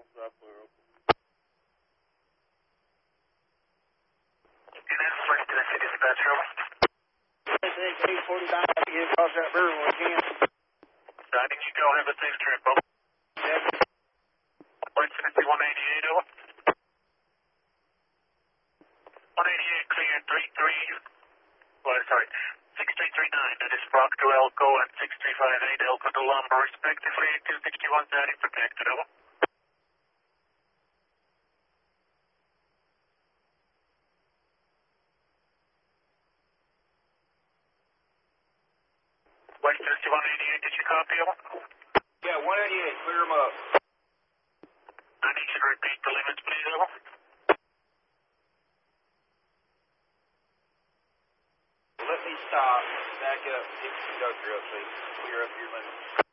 West Tennessee Dispatch Room. 849, get across that river when we can. Riding, you go, have a safe trip, over. Yes. West Tennessee 188, over. 188, clear, 6339, that is Proctor Elko and 6358 Elko to Lumber, respectively, 261 Zaddy protected, over. West Tennessee 188, did you copy, over? Yeah, 188, clear them up. I need you to repeat the limits, please, over. Let me stop, back up, get the conductor up so you can clear up your limits.